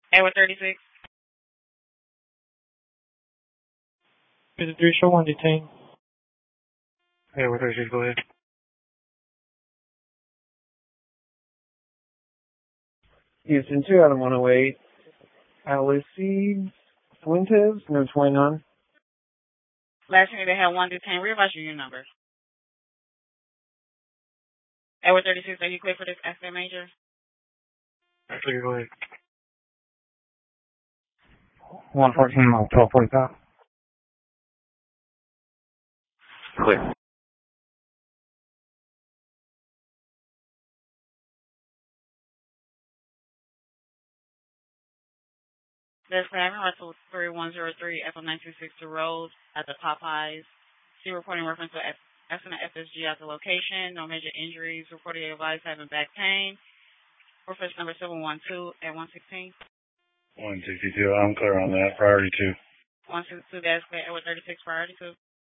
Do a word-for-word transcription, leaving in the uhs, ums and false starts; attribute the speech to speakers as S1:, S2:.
S1: Edward thirty-six.
S2: fifty-three, show one detained.
S3: Edward thirty-six, go ahead.
S2: Houston two out of one oh eight. Alice Fuentes, no twenty-nine.
S1: Last thing they had one detained. Realize your number. Edward thirty-six, are you clear for this accident major?
S3: Clear, go ahead.
S2: one fourteen, twelve forty-five.
S3: Clear.
S1: There's Savin, Russell three one zero three, F M nine two six two Road at the Popeyes. See reporting reference to accident F S G at the location. No major injuries. Reported advised having back pain. Reference number seven one two at one sixteen.
S3: one sixty-two, I'm clear on that. Priority two.
S1: one sixty-two, that's Edward thirty-six, priority two.